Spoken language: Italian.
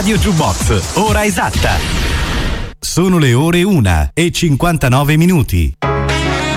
Radio Jukebox, ora esatta. Sono le ore 1:59.